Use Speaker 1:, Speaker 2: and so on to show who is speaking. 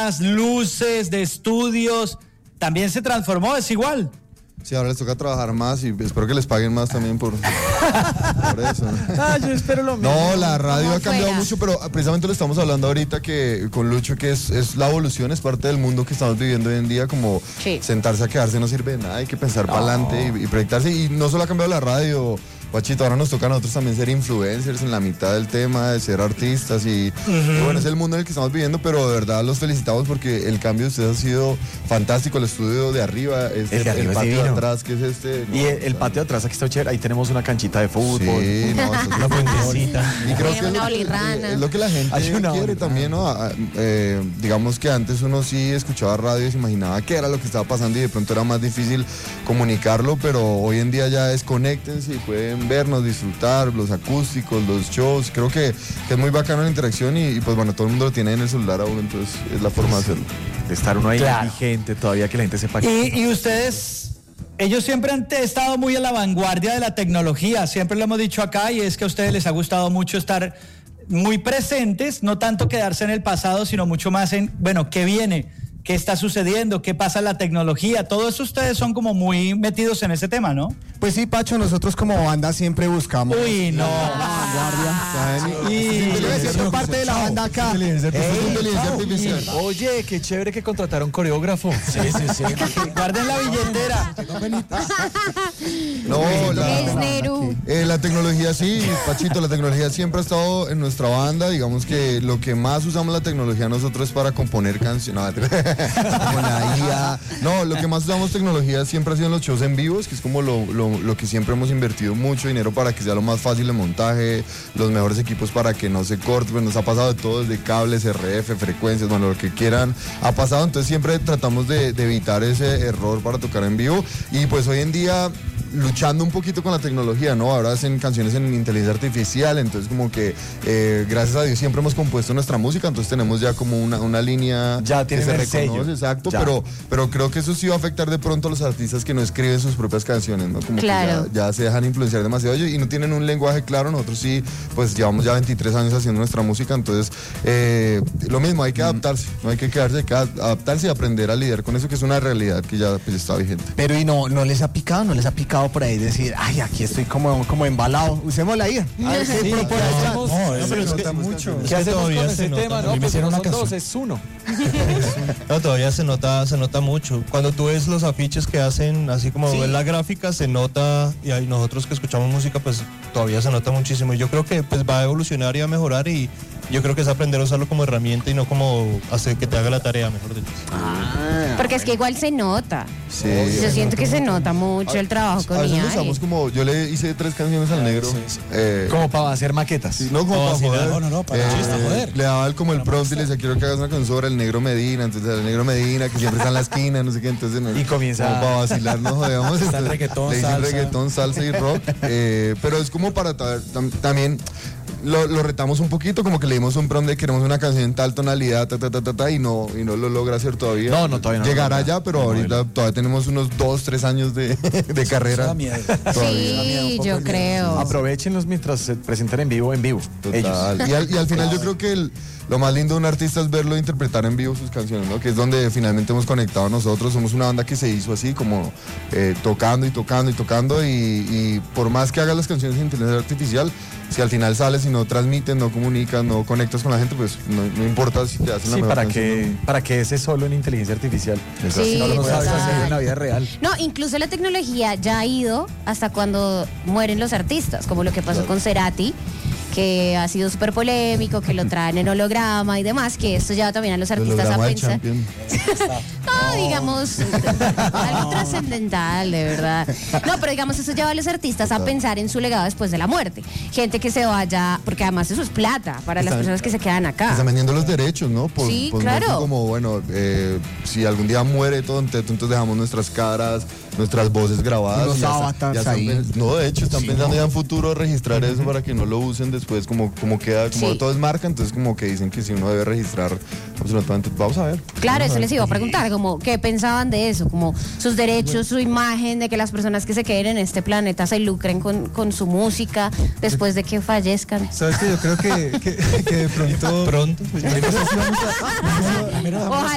Speaker 1: cámaras, luces de estudios, también se transformó, es igual.
Speaker 2: Sí, ahora les toca trabajar más y espero que les paguen más también por eso, ¿no?
Speaker 3: Yo espero lo mismo.
Speaker 2: No, la radio ha cambiado
Speaker 4: fuera.
Speaker 2: mucho, pero precisamente lo estamos hablando ahorita con Lucho, que es la evolución, es parte del mundo que estamos viviendo hoy en día, como
Speaker 4: Sí.
Speaker 2: sentarse a quedarse no sirve de nada, hay que pensar para adelante y proyectarse. Y no solo ha cambiado la radio, Guachito, ahora nos toca a nosotros también ser influencers en la mitad del tema, de ser artistas y bueno, es el mundo en el que estamos viviendo, pero de verdad los felicitamos porque el cambio de ustedes ha sido fantástico. El estudio de arriba,
Speaker 3: El de arriba
Speaker 2: el
Speaker 3: es
Speaker 2: patio de
Speaker 3: divino.
Speaker 2: atrás, que es este.
Speaker 3: Y el patio de atrás aquí está chévere, ahí tenemos una canchita de fútbol.
Speaker 2: Sí, no, eso es
Speaker 3: Una fuentecita.
Speaker 2: Y creo
Speaker 4: Hay
Speaker 2: que
Speaker 4: una olirrana.
Speaker 2: es lo que la gente
Speaker 3: Hay una
Speaker 2: quiere
Speaker 3: olirana.
Speaker 2: también, ¿no? Digamos que antes uno sí escuchaba radio y se imaginaba qué era lo que estaba pasando y de pronto era más difícil comunicarlo, pero hoy en día ya es conéctense y pueden vernos, disfrutar, los acústicos, los shows. Creo que es muy bacano la interacción y pues bueno, todo el mundo lo tiene en el celular aún, entonces es la forma de hacerlo.
Speaker 3: De estar uno ahí
Speaker 1: Claro.
Speaker 3: vigente todavía, que la gente sepa que...
Speaker 1: Y ustedes, ellos siempre han estado muy a la vanguardia de la tecnología, siempre lo hemos dicho acá, y es que a ustedes les ha gustado mucho estar muy presentes, no tanto quedarse en el pasado, sino mucho más en, bueno, ¿qué viene? ¿Qué está sucediendo? ¿Qué pasa en la tecnología? Todo eso ustedes son como muy metidos en ese tema, ¿no?
Speaker 5: Pues sí, Pacho, nosotros como banda siempre buscamos.
Speaker 1: Uy, no.
Speaker 5: Y debe ser por parte de la banda acá.
Speaker 2: Inteligencia artificial.
Speaker 3: Oye, qué chévere que contrataron coreógrafo. Sí.
Speaker 1: Guarden la billetera.
Speaker 2: No,
Speaker 4: Es Neru.
Speaker 2: la tecnología sí, Pachito, la tecnología siempre ha estado en nuestra banda. Digamos que lo que más usamos la tecnología nosotros es para componer canciones. Con la IA. No, lo que más usamos tecnología siempre ha sido en los shows en vivos, que es como lo que siempre hemos invertido mucho dinero para que sea lo más fácil de montaje, los mejores equipos para que no se corte. Pues nos ha pasado de todo, desde cables, RF, frecuencias, bueno, lo que quieran ha pasado. Entonces siempre tratamos de evitar ese error para tocar en vivo. Y pues hoy en día luchando un poquito con la tecnología, ¿no? Ahora hacen canciones en inteligencia artificial, entonces como que gracias a Dios siempre hemos compuesto nuestra música, entonces tenemos ya como una línea
Speaker 3: Ya
Speaker 2: que
Speaker 3: tienen
Speaker 2: se
Speaker 3: el
Speaker 2: reconoce,
Speaker 3: sello.
Speaker 2: exacto,
Speaker 3: Ya.
Speaker 2: pero creo que eso sí va a afectar de pronto a los artistas que no escriben sus propias canciones, ¿no? Como
Speaker 4: Claro.
Speaker 2: que ya se dejan influenciar demasiado y no tienen un lenguaje claro. Nosotros sí, pues llevamos ya 23 años haciendo nuestra música, entonces lo mismo, hay que adaptarse, no hay que quedarse, hay que adaptarse y aprender a lidiar con eso, que es una realidad que ya pues, está vigente.
Speaker 5: Pero y no les ha picado por ahí decir, ay, aquí estoy como embalado. Usemos la IA.
Speaker 3: No, es que
Speaker 6: mucho.
Speaker 3: ¿Qué hacemos
Speaker 6: todavía
Speaker 3: con
Speaker 6: se
Speaker 3: ese
Speaker 6: nota.
Speaker 3: tema?
Speaker 6: A
Speaker 3: No,
Speaker 6: mí me
Speaker 3: pues
Speaker 6: hicieron
Speaker 3: no
Speaker 6: una
Speaker 3: son dos,
Speaker 6: canción.
Speaker 3: es uno.
Speaker 6: No, todavía se nota mucho. Cuando tú ves los afiches que hacen, así como ves la gráfica, se nota, y hay nosotros que escuchamos música, pues todavía se nota muchísimo. Y yo creo que pues va a evolucionar y va a mejorar, y yo creo que es aprender a usarlo como herramienta y no como hacer que te haga la tarea, mejor dicho.
Speaker 4: Porque es que igual se nota.
Speaker 2: Sí.
Speaker 4: Yo siento que se nota mucho el trabajo
Speaker 2: A
Speaker 4: con
Speaker 2: veces lo
Speaker 4: IA.
Speaker 2: usamos como, yo le hice 3 canciones al negro.
Speaker 3: Como para hacer maquetas.
Speaker 2: Sí, no como para
Speaker 6: vacilar.
Speaker 2: joder.
Speaker 6: No, para chiste, joder.
Speaker 2: Le daba como el prompt y le decía, quiero que hagas una canción sobre el negro Medina. Entonces el negro Medina, que siempre está en la esquina, no sé qué. Entonces
Speaker 3: Y comienza
Speaker 2: como para vacilar, nos jodíamos.
Speaker 6: Está el
Speaker 2: Entonces,
Speaker 6: reggaetón,
Speaker 2: le hice
Speaker 6: salsa.
Speaker 2: reggaetón, salsa y rock. Pero es como para también lo retamos un poquito, como que le dimos un prompt de queremos una canción en tal tonalidad, y no lo logra hacer todavía.
Speaker 3: No, todavía no.
Speaker 2: Llegará ya, pero ahorita todavía tenemos unos 2-3 años de carrera.
Speaker 4: Sí, yo creo.
Speaker 3: Aprovechenlos mientras se presentan en vivo.
Speaker 2: Total. Y al final yo creo que lo más lindo de un artista es verlo interpretar en vivo sus canciones, ¿no? Que es donde finalmente hemos conectado nosotros. Somos una banda que se hizo así, como tocando y por más que hagas las canciones en inteligencia artificial, si al final sales y no transmites, no comunicas, no conectas con la gente, pues no importa si te hacen la
Speaker 3: Sí,
Speaker 2: mejor
Speaker 3: ¿para
Speaker 2: canción,
Speaker 3: qué, ¿para qué ese solo en inteligencia artificial?
Speaker 4: Sí,
Speaker 3: No lo sabes
Speaker 4: total.
Speaker 3: hacer en la vida real.
Speaker 4: No, incluso la tecnología ya ha ido hasta cuando mueren los artistas, como lo que pasó con Cerati, que ha sido súper polémico, que lo traen en holograma y demás, que esto lleva también a los
Speaker 2: El
Speaker 4: artistas a
Speaker 2: holograma del
Speaker 4: pensar.
Speaker 2: Champion.
Speaker 4: Digamos, algo trascendental, de verdad. No, pero digamos, eso lleva a los artistas a pensar en su legado después de la muerte. Gente que se vaya, porque además eso es plata para las personas que se quedan acá.
Speaker 2: Están vendiendo los derechos, ¿no?
Speaker 4: Sí,
Speaker 2: por
Speaker 4: claro.
Speaker 2: mucho como, bueno, si algún día muere todo entonces dejamos nuestras caras, nuestras voces grabadas.
Speaker 5: Unos
Speaker 2: y ya
Speaker 5: avatars
Speaker 2: están
Speaker 5: ahí.
Speaker 2: No, de hecho, están pensando ya en futuro registrar eso para que no lo usen después, como queda, como
Speaker 4: Sí.
Speaker 2: todo es marca, entonces como que dicen que si uno debe registrar absolutamente. Vamos a ver.
Speaker 4: Claro, eso les iba a preguntar, como qué pensaban de eso, como sus derechos, su imagen, de que las personas que se queden en este planeta se lucren con su música después de que fallezcan.
Speaker 7: ¿Sabes qué? Yo creo que de pronto...
Speaker 6: Pronto.
Speaker 4: Ojalá